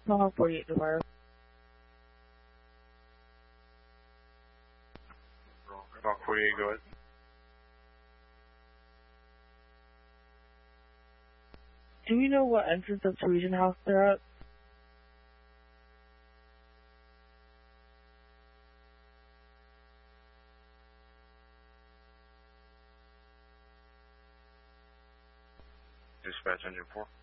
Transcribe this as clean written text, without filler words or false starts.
Tomahawk 48 to fire. Tomahawk 48, go ahead. Do we know what entrance of Parisian House they're at? Dispatch engine 4.